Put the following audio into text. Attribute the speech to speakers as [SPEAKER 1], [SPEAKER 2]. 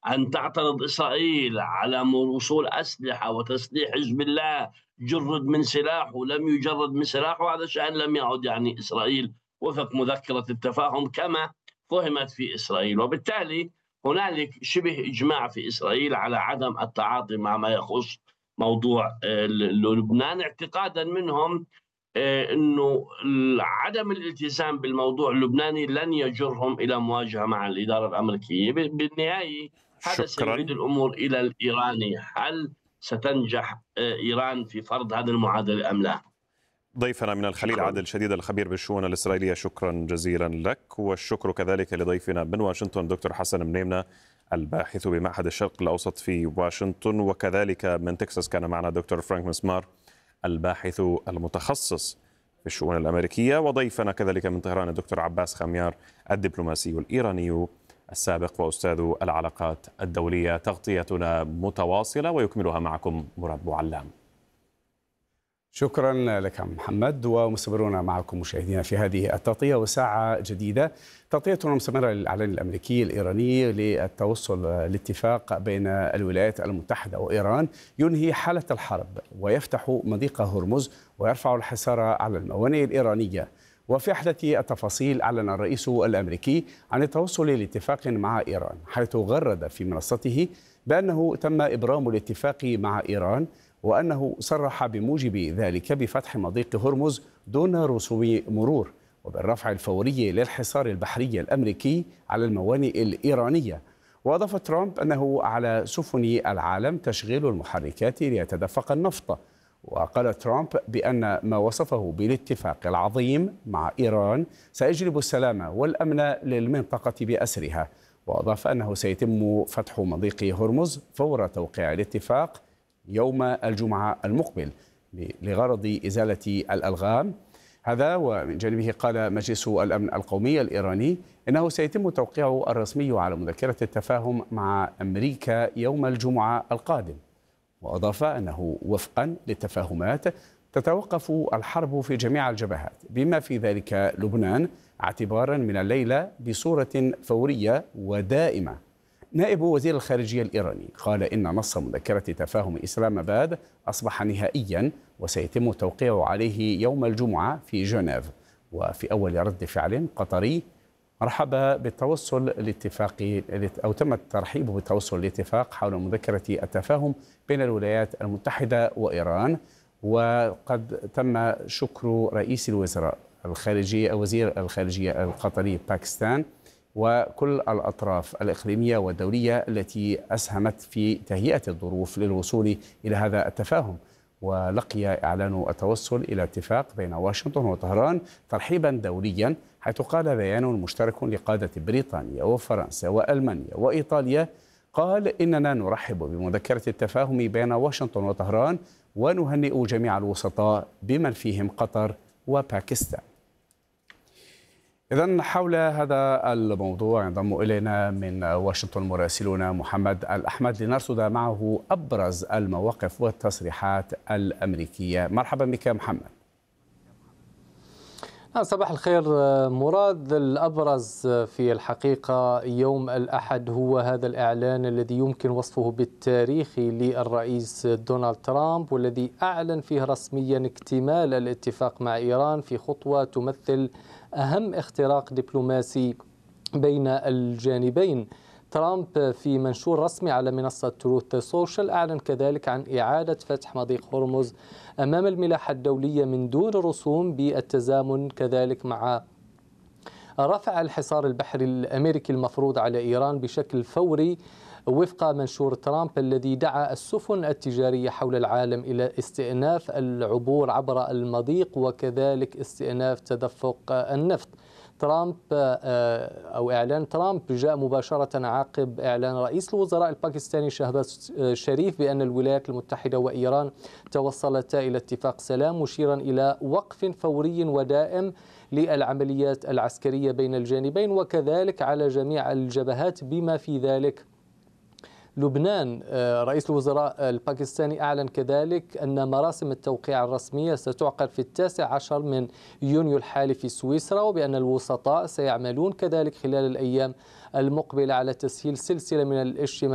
[SPEAKER 1] أن تعترض إسرائيل على وصول أسلحة وتسليح حزب الله، جرد من سلاحه لم يجرد من سلاحه، هذا شأن لم يعد يعني إسرائيل وفق مذكرة التفاهم كما فهمت في إسرائيل. وبالتالي هنالك شبه إجماع في إسرائيل على عدم التعاطي مع ما يخص موضوع لبنان، اعتقادا منهم انه عدم الالتزام بالموضوع اللبناني لن يجرهم الى مواجهه مع الاداره الامريكيه. بالنهايه هذا سيعيد
[SPEAKER 2] شكرا.
[SPEAKER 1] الامور الى الايراني، هل ستنجح ايران في فرض هذه المعادله ام لا؟
[SPEAKER 2] ضيفنا من الخليل
[SPEAKER 1] شكرا.
[SPEAKER 2] عادل شديد، الخبير بالشؤون الإسرائيلية، شكرا جزيلا لك. والشكر كذلك لضيفنا من واشنطن دكتور حسن منيمنة، الباحث بمعهد الشرق الأوسط في واشنطن، وكذلك من تكساس كان معنا دكتور فرانك مسمار، الباحث المتخصص في الشؤون الأمريكية. وضيفنا كذلك من طهران الدكتور عباس خميار، الدبلوماسي الإيراني السابق وأستاذ العلاقات الدولية. تغطيتنا متواصلة ويكملها معكم مراد بوعلام.
[SPEAKER 3] شكرا لك محمد، ومستمرون معكم مشاهدينا في هذه التغطية وساعة جديدة. تغطيتنا مستمرة للإعلان الأمريكي الإيراني للتوصل لاتفاق بين الولايات المتحدة وإيران ينهي حالة الحرب ويفتح مضيق هرمز ويرفع الحصار على الموانئ الإيرانية. وفي أحدث التفاصيل أعلن الرئيس الأمريكي عن التوصل لاتفاق مع إيران، حيث غرد في منصته بأنه تم إبرام الاتفاق مع إيران، وأنه صرح بموجب ذلك بفتح مضيق هرمز دون رسوم مرور وبالرفع الفوري للحصار البحري الأمريكي على الموانئ الإيرانية. وأضاف ترامب أنه على سفن العالم تشغيل المحركات ليتدفق النفط. وقال ترامب بأن ما وصفه بالاتفاق العظيم مع إيران سيجلب السلام والأمن للمنطقة بأسرها. وأضاف أنه سيتم فتح مضيق هرمز فور توقيع الاتفاق يوم الجمعة المقبل لغرض إزالة الألغام. هذا ومن جانبه قال مجلس الأمن القومي الإيراني إنه سيتم توقيعه الرسمي على مذكرة التفاهم مع أمريكا يوم الجمعة القادم. وأضاف أنه وفقا للتفاهمات تتوقف الحرب في جميع الجبهات بما في ذلك لبنان اعتبارا من الليلة بصورة فورية ودائمة. نائب وزير الخارجية الإيراني قال إن نص مذكرة تفاهم إسلام آباد أصبح نهائيا وسيتم توقيعه عليه يوم الجمعة في جنيف. وفي أول رد فعل قطري رحب بالتوصل لاتفاق، أو تم الترحيب بالتوصل لاتفاق حول مذكرة التفاهم بين الولايات المتحدة وإيران. وقد تم شكر رئيس الوزراء الخارجية وزير الخارجية القطري باكستان وكل الأطراف الإقليمية والدولية التي أسهمت في تهيئة الظروف للوصول إلى هذا التفاهم. ولقي إعلان التوصل إلى اتفاق بين واشنطن وطهران ترحيبا دوليا، حيث قال بيان مشترك لقادة بريطانيا وفرنسا وألمانيا وإيطاليا قال إننا نرحب بمذكرة التفاهم بين واشنطن وطهران ونهنئ جميع الوسطاء بمن فيهم قطر وباكستان. إذن حول هذا الموضوع ينضم إلينا من واشنطن مراسلنا محمد الأحمد لنرصد معه أبرز المواقف والتصريحات الأمريكية. مرحبا بك محمد.
[SPEAKER 4] صباح الخير مراد. الأبرز في الحقيقة يوم الأحد هو هذا الإعلان الذي يمكن وصفه بالتاريخي للرئيس دونالد ترامب، والذي أعلن فيه رسميا اكتمال الاتفاق مع إيران في خطوة تمثل أهم اختراق دبلوماسي بين الجانبين. ترامب في منشور رسمي على منصة تروث سوشيال أعلن كذلك عن إعادة فتح مضيق هرمز أمام الملاحة الدولية من دون رسوم، بالتزامن كذلك مع رفع الحصار البحري الأمريكي المفروض على إيران بشكل فوري، وفق منشور ترامب الذي دعا السفن التجارية حول العالم إلى استئناف العبور عبر المضيق وكذلك استئناف تدفق النفط. ترامب أو إعلان ترامب جاء مباشرة عقب إعلان رئيس الوزراء الباكستاني شهباز شريف بأن الولايات المتحدة وإيران توصلتا إلى اتفاق سلام، مشيرا إلى وقف فوري ودائم للعمليات العسكرية بين الجانبين وكذلك على جميع الجبهات بما في ذلك لبنان. رئيس الوزراء الباكستاني أعلن كذلك أن مراسم التوقيع الرسمية ستعقد في 19 من يونيو الحالي في سويسرا، وبأن الوسطاء سيعملون كذلك خلال الأيام المقبلة على تسهيل سلسلة من الاجتماعات